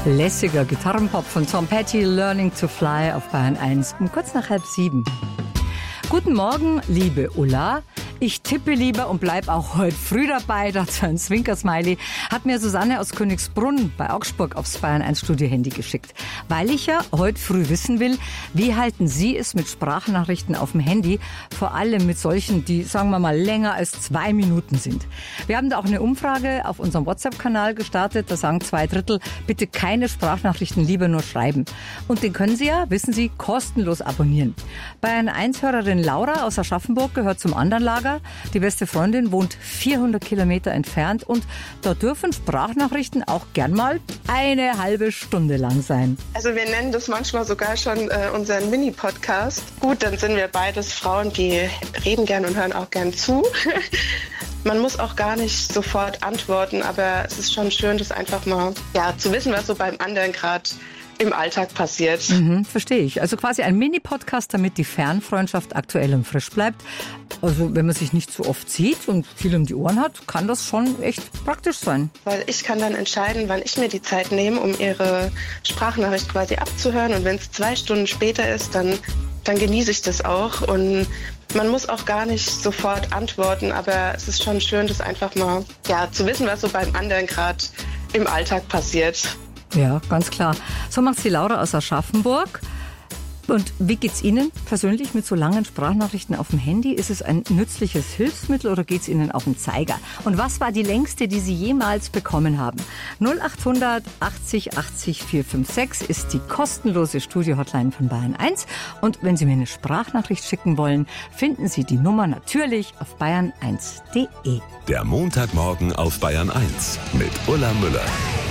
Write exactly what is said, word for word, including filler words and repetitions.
Lässiger Gitarrenpop von Tom Petty, Learning to Fly auf Bayern eins um kurz nach halb sieben. Guten Morgen, liebe Ulla. Ich tippe lieber und bleib auch heute früh dabei. Dazu ein Zwinker-Smiley. Hat mir Susanne aus Königsbrunn bei Augsburg aufs Bayern eins Studio-Handy geschickt. Weil ich ja heute früh wissen will, wie halten Sie es mit Sprachnachrichten auf dem Handy? Vor allem mit solchen, die, sagen wir mal, länger als zwei Minuten sind. Wir haben da auch eine Umfrage auf unserem WhatsApp-Kanal gestartet. Da sagen zwei Drittel, bitte keine Sprachnachrichten, lieber nur schreiben. Und den können Sie ja, wissen Sie, kostenlos abonnieren. Bayern eins-Hörerin Laura aus Aschaffenburg gehört zum anderen Lager. Die beste Freundin wohnt vierhundert Kilometer entfernt und da dürfen Sprachnachrichten auch gern mal eine halbe Stunde lang sein. Also wir nennen das manchmal sogar schon äh, unseren Mini-Podcast. Gut, dann sind wir beides Frauen, die reden gern und hören auch gern zu. Man muss auch gar nicht sofort antworten, aber es ist schon schön, das einfach mal ja, zu wissen, was so beim anderen gerade im Alltag passiert. Mhm, verstehe ich. Also quasi ein Mini-Podcast, damit die Fernfreundschaft aktuell und frisch bleibt. Also wenn man sich nicht so oft sieht und viel um die Ohren hat, kann das schon echt praktisch sein. Weil ich kann dann entscheiden, wann ich mir die Zeit nehme, um ihre Sprachnachricht quasi abzuhören. Und wenn es zwei Stunden später ist, dann, dann genieße ich das auch. Und man muss auch gar nicht sofort antworten, aber es ist schon schön, das einfach mal ja, zu wissen, was so beim anderen gerade im Alltag passiert. Ja, ganz klar. So macht's die Laura aus Aschaffenburg. Und wie geht's Ihnen persönlich mit so langen Sprachnachrichten auf dem Handy? Ist es ein nützliches Hilfsmittel oder geht's Ihnen auf den Zeiger? Und was war die längste, die Sie jemals bekommen haben? null acht hundert achtzig achtzig vier fünf sechs ist die kostenlose Studio-Hotline von Bayern eins. Und wenn Sie mir eine Sprachnachricht schicken wollen, finden Sie die Nummer natürlich auf bayern eins punkt de. Der Montagmorgen auf Bayern eins mit Ulla Müller.